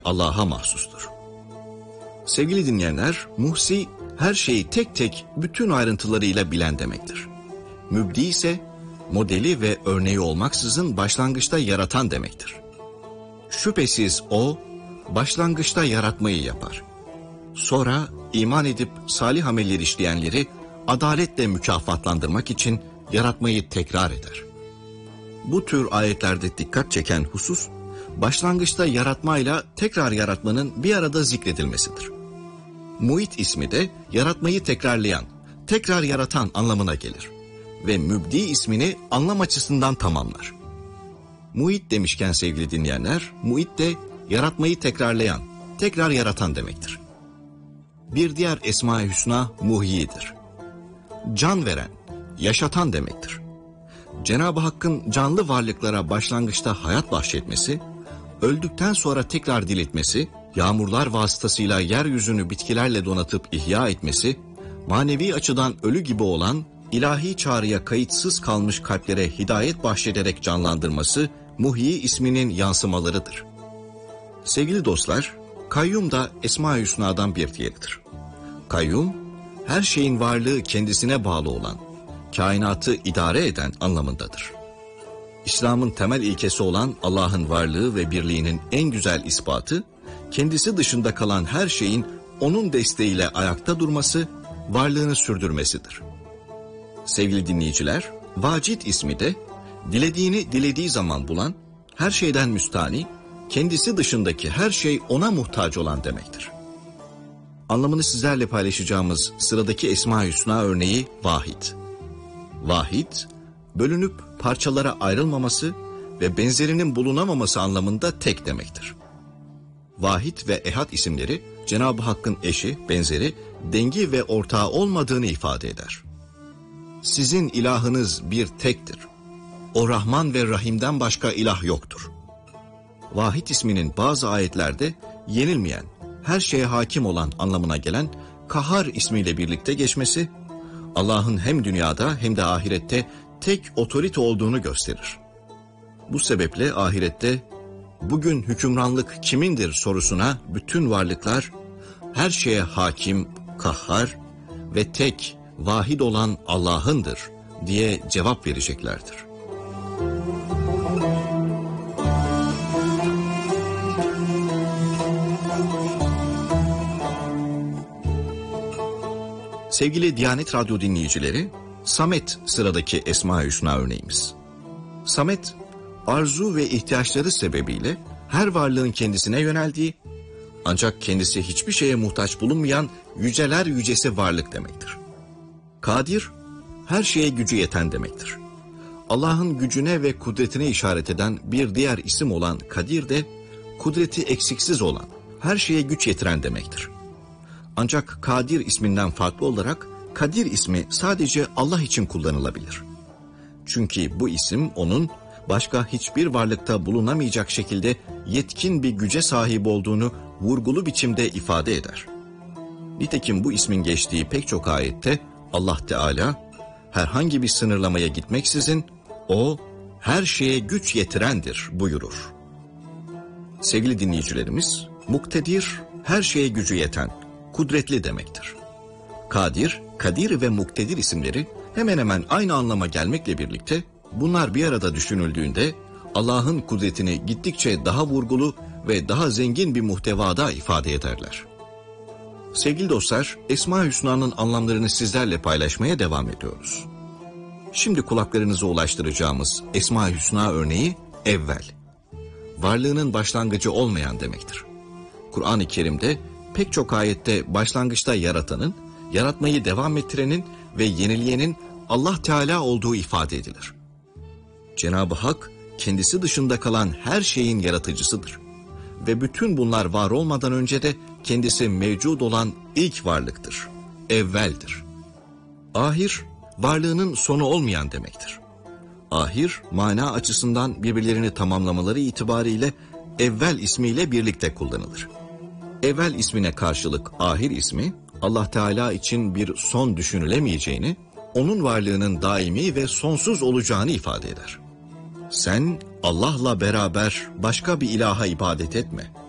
Allah'a mahsustur. Sevgili dinleyenler, muhsi her şeyi tek tek bütün ayrıntılarıyla bilen demektir. Mübdi ise modeli ve örneği olmaksızın başlangıçta yaratan demektir. Şüphesiz o başlangıçta yaratmayı yapar. Sonra iman edip salih ameller işleyenleri adaletle mükafatlandırmak için yaratmayı tekrar eder. Bu tür ayetlerde dikkat çeken husus, başlangıçta yaratmayla tekrar yaratmanın bir arada zikredilmesidir. Muit ismi de yaratmayı tekrarlayan, tekrar yaratan anlamına gelir ve mübdi ismini anlam açısından tamamlar. Muit demişken sevgili dinleyenler, muit de yaratmayı tekrarlayan, tekrar yaratan demektir. Bir diğer Esma-i Hüsna muhyidir. Can veren, yaşatan demektir. Cenab-ı Hakk'ın canlı varlıklara başlangıçta hayat bahşetmesi, öldükten sonra tekrar diriltmesi, yağmurlar vasıtasıyla yeryüzünü bitkilerle donatıp ihya etmesi, manevi açıdan ölü gibi olan, ilahi çağrıya kayıtsız kalmış kalplere hidayet bahşederek canlandırması, Muhyi isminin yansımalarıdır. Sevgili dostlar, Kayyum da Esma-i Hüsna'dan bir diğeridir. Kayyum, her şeyin varlığı kendisine bağlı olan, kainatı idare eden anlamındadır. İslam'ın temel ilkesi olan Allah'ın varlığı ve birliğinin en güzel ispatı, kendisi dışında kalan her şeyin onun desteğiyle ayakta durması, varlığını sürdürmesidir. Sevgili dinleyiciler, Vacid ismi de, dilediğini dilediği zaman bulan, her şeyden müstani, kendisi dışındaki her şey ona muhtaç olan demektir. Anlamını sizlerle paylaşacağımız sıradaki Esma-i Hüsna örneği Vahid. Vahid, bölünüp parçalara ayrılmaması ve benzerinin bulunamaması anlamında tek demektir. Vahid ve Ehad isimleri Cenab-ı Hakk'ın eşi, benzeri, dengi ve ortağı olmadığını ifade eder. Sizin ilahınız bir tektir. O Rahman ve Rahim'den başka ilah yoktur. Vahid isminin bazı ayetlerde yenilmeyen, her şeye hakim olan anlamına gelen Kahhar ismiyle birlikte geçmesi, Allah'ın hem dünyada hem de ahirette tek otorite olduğunu gösterir. Bu sebeple ahirette bugün hükümranlık kimindir sorusuna bütün varlıklar her şeye hakim, kahhar ve tek, vahid olan Allah'ındır diye cevap vereceklerdir. Sevgili Diyanet Radyo dinleyicileri, Samet sıradaki Esma-i Hüsna örneğimiz. Samet, arzu ve ihtiyaçları sebebiyle her varlığın kendisine yöneldiği, ancak kendisi hiçbir şeye muhtaç bulunmayan yüceler yücesi varlık demektir. Kadir, her şeye gücü yeten demektir. Allah'ın gücüne ve kudretine işaret eden bir diğer isim olan Kadir de, kudreti eksiksiz olan, her şeye güç yetiren demektir. Ancak Kadir isminden farklı olarak Kadir ismi sadece Allah için kullanılabilir. Çünkü bu isim onun başka hiçbir varlıkta bulunamayacak şekilde yetkin bir güce sahip olduğunu vurgulu biçimde ifade eder. Nitekim bu ismin geçtiği pek çok ayette Allah Teala herhangi bir sınırlamaya gitmeksizin o her şeye güç yetirendir buyurur. Sevgili dinleyicilerimiz, muktedir her şeye gücü yeten, kudretli demektir. Kadir, Kadir ve Muktedir isimleri hemen hemen aynı anlama gelmekle birlikte bunlar bir arada düşünüldüğünde Allah'ın kudretini gittikçe daha vurgulu ve daha zengin bir muhtevada ifade ederler. Sevgili dostlar, Esma-i Hüsna'nın anlamlarını sizlerle paylaşmaya devam ediyoruz. Şimdi kulaklarınıza ulaştıracağımız Esma-i Hüsna örneği evvel. Varlığının başlangıcı olmayan demektir. Kur'an-ı Kerim'de pek çok ayette başlangıçta yaratanın, yaratmayı devam ettirenin ve yenileyenin Allah Teala olduğu ifade edilir. Cenab-ı Hak kendisi dışında kalan her şeyin yaratıcısıdır. Ve bütün bunlar var olmadan önce de kendisi mevcud olan ilk varlıktır, evveldir. Ahir, varlığının sonu olmayan demektir. Ahir, mana açısından birbirlerini tamamlamaları itibariyle evvel ismiyle birlikte kullanılır. Evvel ismine karşılık ahir ismi, Allah Teala için bir son düşünülemeyeceğini, onun varlığının daimi ve sonsuz olacağını ifade eder. Sen Allah'la beraber başka bir ilaha ibadet etme.